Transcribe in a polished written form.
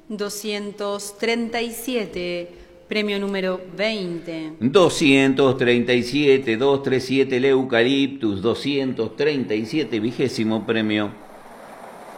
237, premio número 20. 237, 237 el eucaliptus, 237, 20º premio.